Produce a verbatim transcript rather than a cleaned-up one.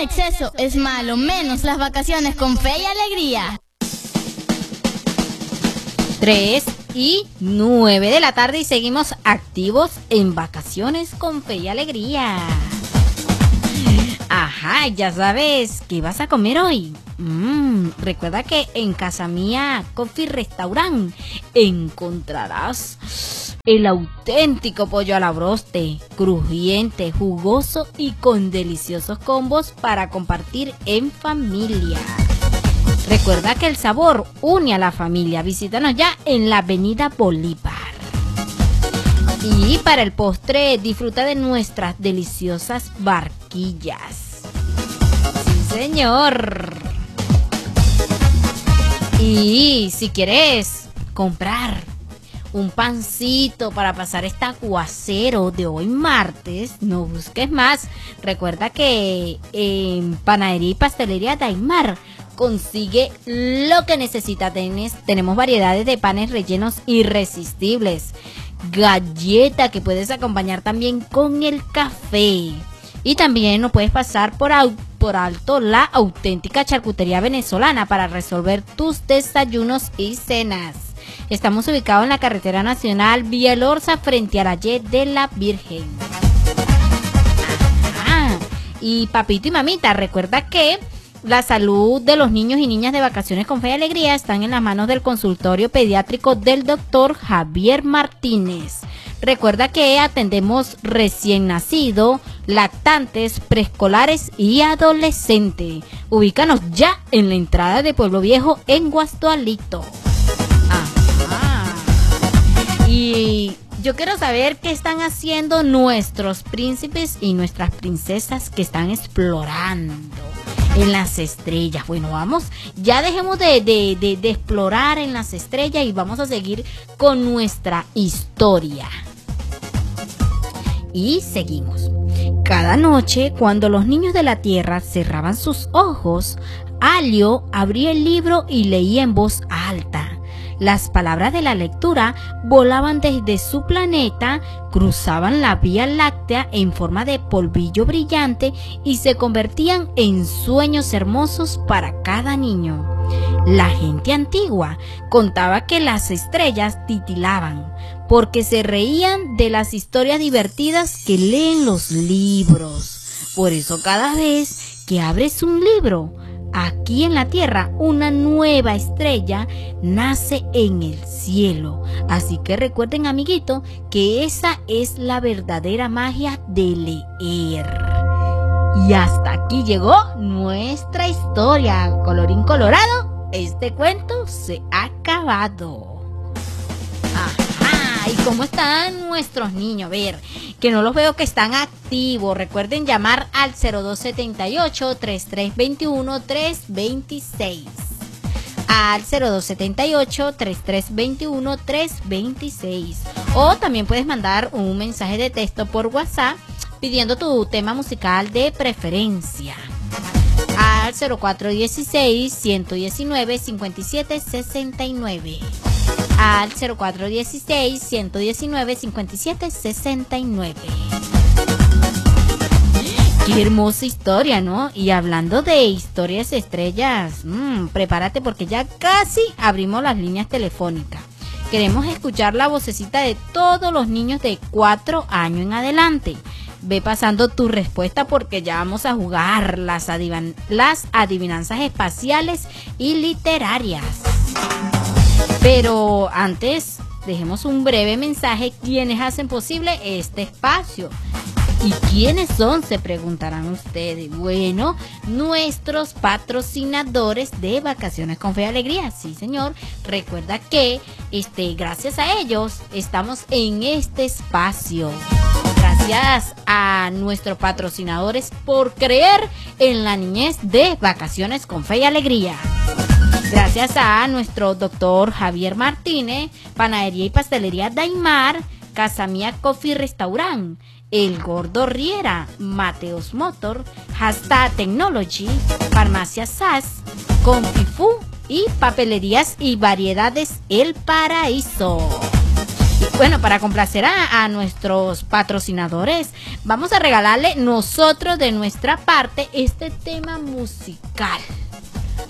exceso es malo, menos las vacaciones con fe y alegría. tres y nueve de la tarde y seguimos activos en Vacaciones con Fe y Alegría. Ajá, ya sabes, ¿qué vas a comer hoy? Mm, recuerda que en Casa Mía Coffee Restaurant encontrarás el auténtico pollo a la broste, crujiente, jugoso y con deliciosos combos para compartir en familia. Recuerda que el sabor une a la familia. Visítanos ya en la Avenida Bolívar. Y para el postre, disfruta de nuestras deliciosas barquillas. Sí, señor. Y si quieres comprar un pancito para pasar este aguacero de hoy martes, no busques más. Recuerda que en Panadería y Pastelería Daimar consigue lo que necesita. Tenés, tenemos variedades de panes rellenos irresistibles, galleta que puedes acompañar también con el café. Y también no puedes pasar por, au, por alto la auténtica charcutería venezolana para resolver tus desayunos y cenas. Estamos ubicados en la carretera nacional Vía El Orza frente a la Y de la Virgen. Ajá. Y papito y mamita, recuerda que la salud de los niños y niñas de Vacaciones con Fe y Alegría están en las manos del consultorio pediátrico del doctor Javier Martínez. Recuerda que atendemos recién nacido, lactantes, preescolares y adolescentes. Ubícanos ya en la entrada de Pueblo Viejo en Guastualito. Ajá. Y yo quiero saber qué están haciendo nuestros príncipes y nuestras princesas que están explorando en las estrellas. Bueno, vamos, ya dejemos de, de, de, de explorar en las estrellas y vamos a seguir con nuestra historia. Y seguimos. Cada noche, cuando los niños de la Tierra cerraban sus ojos, Alio abría el libro y leía en voz alta. Las palabras de la lectura volaban desde su planeta, cruzaban la Vía Láctea en forma de polvillo brillante y se convertían en sueños hermosos para cada niño. La gente antigua contaba que las estrellas titilaban porque se reían de las historias divertidas que leen los libros. Por eso cada vez que abres un libro, aquí en la Tierra, una nueva estrella nace en el cielo. Así que recuerden, amiguito, que esa es la verdadera magia de leer. Y hasta aquí llegó nuestra historia. Colorín colorado, este cuento se ha acabado. Ajá, ¿y cómo están nuestros niños? A ver, que no los veo que están activos. Recuerden llamar al cero dos setenta y ocho, treinta y tres veintiuno, trescientos veintiséis. Al cero dos setenta y ocho, treinta y tres veintiuno, trescientos veintiséis. O también puedes mandar un mensaje de texto por WhatsApp pidiendo tu tema musical de preferencia. Al cero cuatro dieciséis, ciento diecinueve, cincuenta y siete sesenta y nueve. Al cero cuatro dieciséis, ciento diecinueve, cincuenta y siete sesenta y nueve. Qué hermosa historia, ¿no? Y hablando de historias estrellas, mmm, prepárate porque ya casi abrimos las líneas telefónicas. Queremos escuchar la vocecita de todos los niños de cuatro años en adelante. Ve pasando tu respuesta porque ya vamos a jugar las, adivan- las adivinanzas espaciales y literarias. Pero antes, dejemos un breve mensaje. ¿Quiénes hacen posible este espacio? ¿Y quiénes son? Se preguntarán ustedes. Bueno, nuestros patrocinadores de Vacaciones con Fe y Alegría. Sí, señor. Recuerda que este, gracias a ellos estamos en este espacio. Gracias a nuestros patrocinadores por creer en la niñez de Vacaciones con Fe y Alegría. Gracias a nuestro doctor Javier Martínez, Panadería y Pastelería Daimar, Casa Mía Coffee Restaurant, El Gordo Riera, Mateos Motor, Hashtag Technology, Farmacia S A S, Confifú y Papelerías y Variedades El Paraíso. Y bueno, para complacer a, a nuestros patrocinadores, vamos a regalarle nosotros de nuestra parte este tema musical.